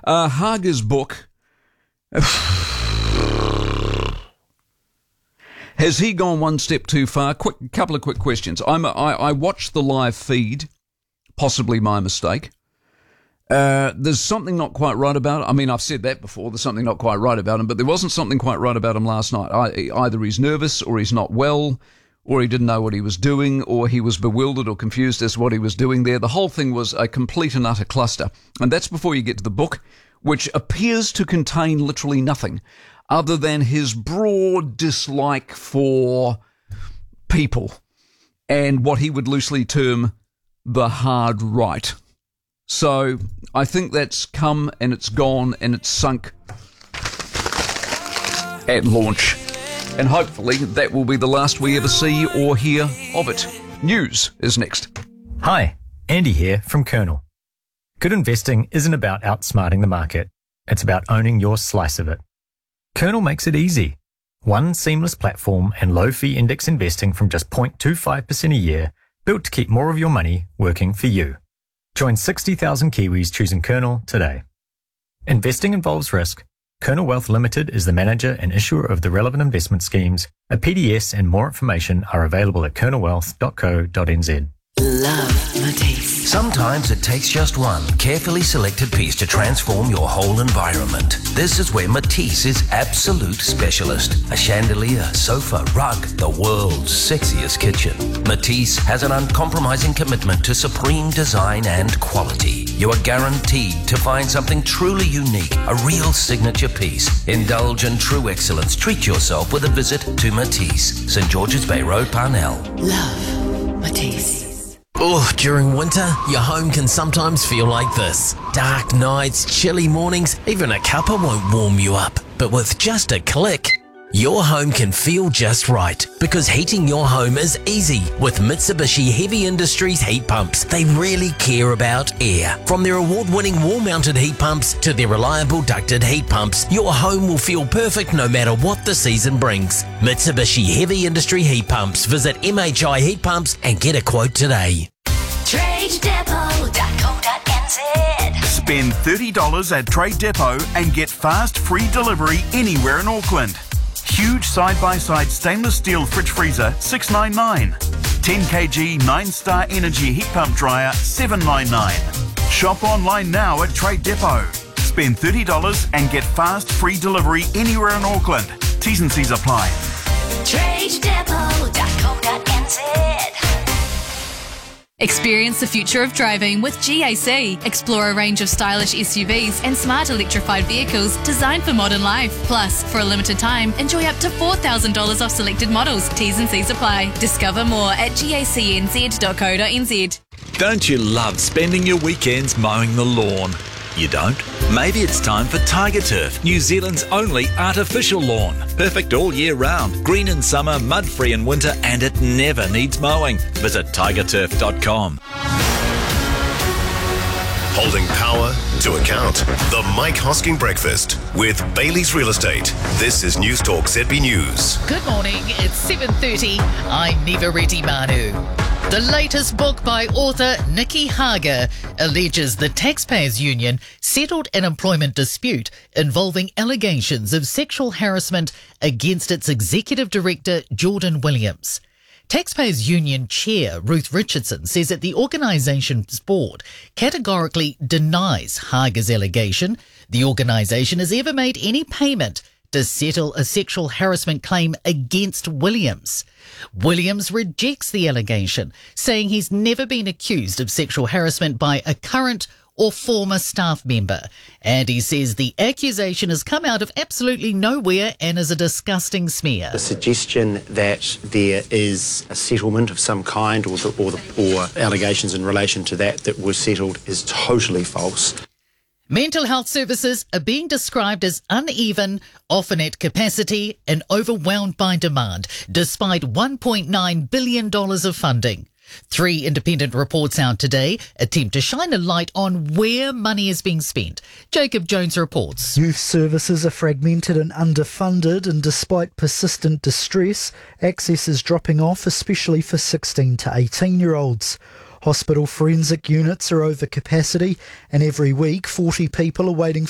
Hager's book. Has he gone one step too far? Couple of quick questions. I watched the live feed, possibly my mistake. There's something not quite right about it. I mean, I've said that before. There's something not quite right about him, but there wasn't something quite right about him last night. Either he's nervous, or he's not well, or he didn't know what he was doing, or he was bewildered or confused as to what he was doing there. The whole thing was a complete and utter cluster. And that's before you get to the book, which appears to contain literally nothing other than his broad dislike for people and what he would loosely term the hard right. So I think that's come and it's gone and it's sunk at launch. And hopefully that will be the last we ever see or hear of it. News is next. Hi, Andy here from Kernel. Good investing isn't about outsmarting the market. It's about owning your slice of it. Kernel makes it easy. One seamless platform and low-fee index investing from just 0.25% a year, built to keep more of your money working for you. Join 60,000 Kiwis choosing Kernel today. Investing involves risk. Kernel Wealth Limited is the manager and issuer of the relevant investment schemes. A PDS and more information are available at kernelwealth.co.nz. Love Matisse. Sometimes it takes just one carefully selected piece to transform your whole environment. This is where Matisse is absolute specialist. A chandelier, sofa, rug, the world's sexiest kitchen. Matisse has an uncompromising commitment to supreme design and quality. You are guaranteed to find something truly unique, a real signature piece. Indulge in true excellence. Treat yourself with a visit to Matisse, St. George's Bay Road, Parnell. Love Matisse. Oh, during winter, your home can sometimes feel like this. Dark nights, chilly mornings, even a cuppa won't warm you up. But with just a click, your home can feel just right, because heating your home is easy with Mitsubishi Heavy Industries heat pumps. They really care about air. From their award-winning wall-mounted heat pumps to their reliable ducted heat pumps, your home will feel perfect no matter what the season brings. Mitsubishi Heavy Industry heat pumps. Visit MHI Heat Pumps and get a quote today. TradeDepot.co.nz. Spend $30 at Trade Depot and get fast free delivery anywhere in Auckland. Huge side-by-side stainless steel fridge freezer, $699. 10 kg 9-star energy heat pump dryer, $799. Shop online now at Trade Depot. Spend $30 and get fast free delivery anywhere in Auckland. T's and C's apply. TradeDepot.co.nz. Experience the future of driving with GAC. Explore a range of stylish SUVs and smart electrified vehicles designed for modern life. Plus, for a limited time, enjoy up to $4,000 off selected models. T's and C's apply. Discover more at gacnz.co.nz. Don't you love spending your weekends mowing the lawn? You don't? Maybe it's time for Tiger Turf, New Zealand's only artificial lawn. Perfect all year round, green in summer, mud-free in winter, and it never needs mowing. Visit tigerturf.com. Holding power to account. The Mike Hosking Breakfast with Bailey's Real Estate. This is News Talk ZB News. Good morning, it's 7:30. I'm Neva Reddy Manu. The latest book by author Nikki Hager alleges the Taxpayers Union settled an employment dispute involving allegations of sexual harassment against its executive director, Jordan Williams. Taxpayers Union Chair Ruth Richardson says that the organisation's board categorically denies Hager's allegation the organisation has ever made any payment to settle a sexual harassment claim against Williams. Williams rejects the allegation, saying he's never been accused of sexual harassment by a current or former staff member. And he says the accusation has come out of absolutely nowhere and is a disgusting smear. The suggestion that there is a settlement of some kind or allegations in relation to that were settled is totally false. Mental health services are being described as uneven, often at capacity and overwhelmed by demand, despite $1.9 billion of funding. 3 independent reports out today attempt to shine a light on where money is being spent. Jacob Jones reports. Youth services are fragmented and underfunded, and despite persistent distress, access is dropping off, especially for 16 to 18-year-olds. Hospital forensic units are over capacity, and every week 40 people are waiting